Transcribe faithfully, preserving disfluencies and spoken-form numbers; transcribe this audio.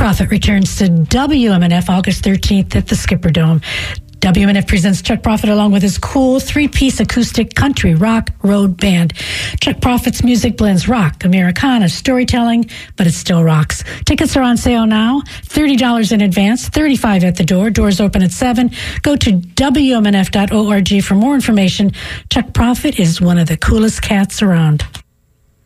Prophet returns to W M N F August thirteenth at the Skipper Dome. W M N F presents Chuck Prophet along with his cool three-piece acoustic country rock road band. Chuck Prophet's music blends rock, Americana, storytelling, but it still rocks. Tickets are on sale now, thirty dollars in advance, thirty-five dollars at the door. Doors open at seven. Go to W M N F dot org for more information. Chuck Prophet is one of the coolest cats around.